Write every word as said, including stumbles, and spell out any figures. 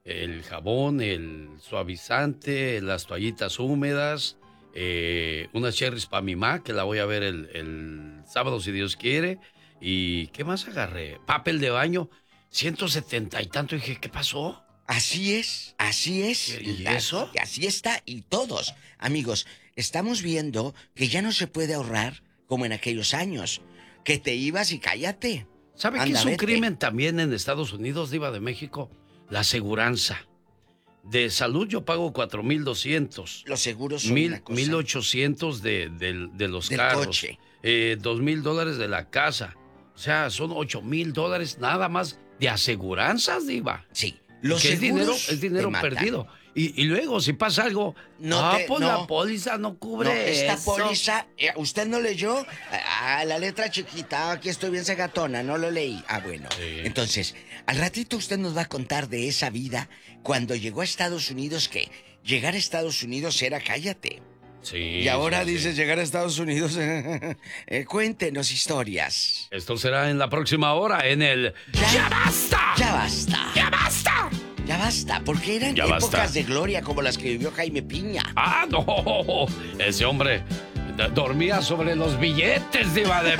el jabón, el suavizante, las toallitas húmedas, eh, unas cherries para mi ma, que la voy a ver el, el sábado si Dios quiere. ¿Y qué más agarré? Papel de baño, ciento setenta y tanto. Y dije, ¿qué pasó? Así es, así es. ¿Y eso? Así está, y todos, amigos, estamos viendo que ya no se puede ahorrar como en aquellos años, que te ibas y cállate. ¿Sabe Anda, qué es un vete. crimen también en Estados Unidos, diva de México? La aseguranza. De salud yo pago cuatro mil doscientos. Los seguros son Mil, una cosa. mil ochocientos de, de, de los Del carros. coche. Eh, dos mil dólares de la casa. O sea, son ocho mil dólares nada más de aseguranzas, diva. Sí. Los que es dinero, seguros es dinero te matan. perdido. Y, y luego, si pasa algo, No ah, te- pues no. la póliza no cubre No, esta eso. póliza, eh, ¿usted no leyó? Ah, la letra chiquita, aquí estoy bien sagatona, no lo leí. Ah, bueno. Sí. Entonces, al ratito usted nos va a contar de esa vida cuando llegó a Estados Unidos, que llegar a Estados Unidos era cállate. Sí, Y ahora sí, sí. dices llegar a Estados Unidos. eh, cuéntenos historias. Esto será en la próxima hora en el Ya- ¡Ya basta! Ya basta. ¡Ya basta! Ya basta, porque eran Ya épocas basta. de gloria como las que vivió Jaime Piña. Ah, no. Ese hombre d- dormía sobre los billetes, diva de